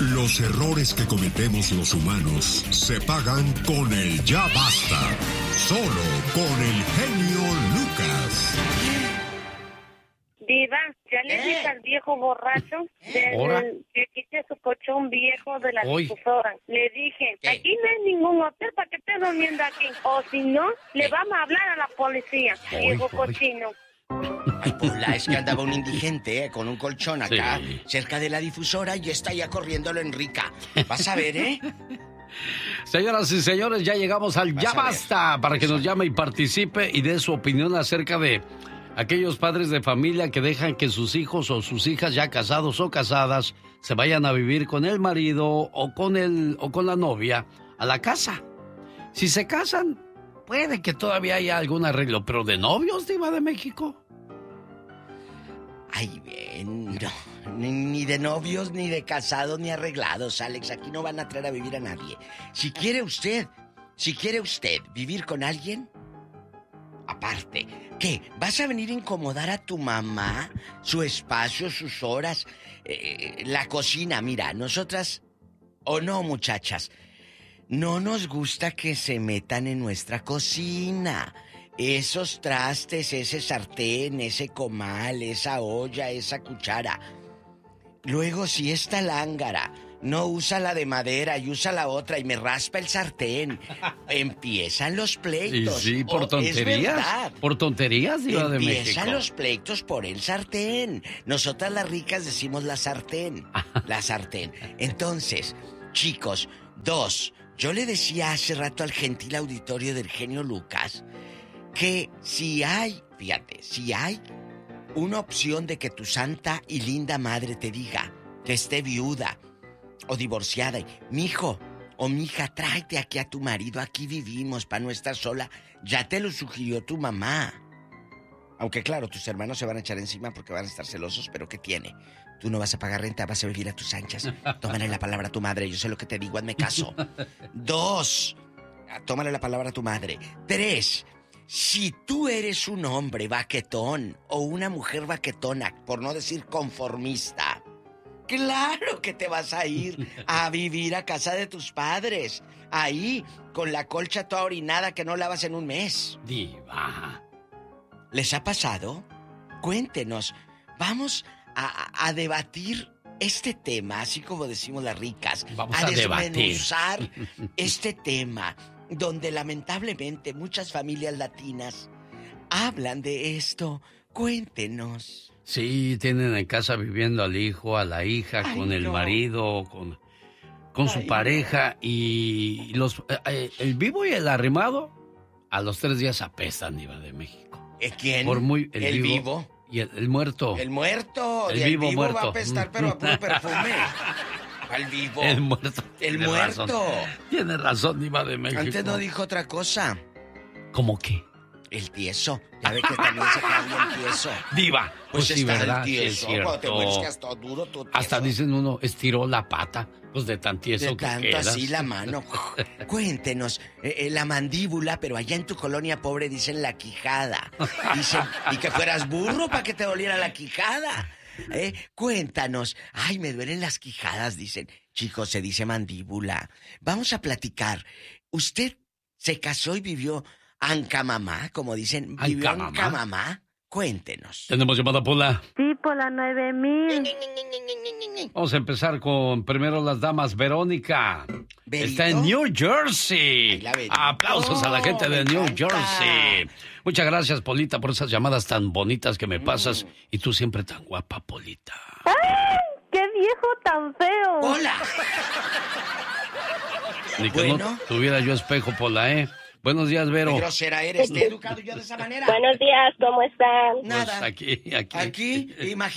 Los errores que cometemos los humanos se pagan con el ya basta. Solo con el genio Lucas. Diva, ya le dije al viejo borracho que quite su colchón viejo de la difusora. Le dije, aquí no hay ningún hotel para que esté durmiendo aquí. O si no, le vamos a hablar a la policía. Viejo cochino. Ay, Pola, es que andaba un indigente con un colchón acá, cerca de la difusora, y está ya corriéndolo en rica. Vas a ver, ¿eh? Señoras y señores, ya llegamos al Ya Basta, para que nos llame y participe y dé su opinión acerca de aquellos padres de familia que dejan que sus hijos o sus hijas ya casados o casadas se vayan a vivir con el marido o con la novia a la casa. Si se casan, puede que todavía haya algún arreglo, pero de novios, Diva de México. Ay, bien, no, ni de novios, ni de casados, ni arreglados, Alex. Aquí no van a traer a vivir a nadie. Si quiere usted vivir con alguien, aparte, ¿qué? ¿Vas a venir a incomodar a tu mamá? Su espacio, sus horas, la cocina. Mira, nosotras, o no, muchachas, no nos gusta que se metan en nuestra cocina. Esos trastes, ese sartén, ese comal, esa olla, esa cuchara. Luego, si esta lángara no usa la de madera y usa la otra y me raspa el sartén, empiezan los pleitos. Y sí, por tonterías. Por tonterías, Diva de México. Empiezan los pleitos por el sartén. Nosotras las ricas decimos la sartén. La sartén. Entonces, chicos, yo le decía hace rato al gentil auditorio del genio Lucas que si hay una opción de que tu santa y linda madre te diga que esté viuda o divorciada, mijo o mija, tráete aquí a tu marido, aquí vivimos para no estar sola, ya te lo sugirió tu mamá. Aunque claro, tus hermanos se van a echar encima porque van a estar celosos, pero ¿qué tiene? Tú no vas a pagar renta, vas a vivir a tus anchas. Tómale la palabra a tu madre, yo sé lo que te digo, hazme caso. 2, tómale la palabra a tu madre. 3, si tú eres un hombre baquetón o una mujer baquetona, por no decir conformista, claro que te vas a ir a vivir a casa de tus padres. Ahí, con la colcha toda orinada que no lavas en un mes. Diva. ¿Les ha pasado? Cuéntenos. Vamos a debatir este tema, así como decimos las ricas. Vamos a desmenuzar este tema, donde lamentablemente muchas familias latinas hablan de esto. Cuéntenos. Sí, tienen en casa viviendo al hijo, a la hija, con el marido, con su pareja, y el vivo y el arrimado a los 3 días apestan, Diva de México. ¿Quién? El vivo. Y el muerto. El muerto. El vivo muerto. Va a apestar, pero a puro perfume. Al vivo. El muerto. El muerto. Tiene razón, Diva de México. Antes no dijo otra cosa. ¿Cómo qué? El tieso. Ya ve que también se cambia el tieso. Diva. Pues sí, está ¿verdad? el tieso. Sí, es cierto. Te mueres que hasta duro tu tieso. Hasta dicen uno, estiró la pata. Pues de tan tieso de que tanto quedas. Así la mano. Cuéntenos, la mandíbula, pero allá en tu colonia pobre dicen la quijada. Dicen, y que fueras burro para que te doliera la quijada. Cuéntanos. Ay, me duelen las quijadas, dicen. Chicos, se dice mandíbula. Vamos a platicar. ¿Usted se casó y vivió ancamamá, como dicen? ¿Vivió ancamamá? Cuéntenos. ¿Tenemos llamada, Pola? Sí, por la 9000. Vamos a empezar con primero las damas. Verónica. ¿Berito? Está en New Jersey. Ay, Aplausos a la gente de New Jersey. Muchas gracias, Polita, por esas llamadas tan bonitas que me pasas. Y tú siempre tan guapa, Polita. ¡Ay! ¡Qué viejo tan feo! ¡Hola! Ni que no tuviera yo espejo, Pola, ¿eh? Buenos días, Vero. Qué grosera eres, te he educado yo de esa manera. Buenos días, ¿cómo están? Nada. Pues aquí. Aquí, imagínate.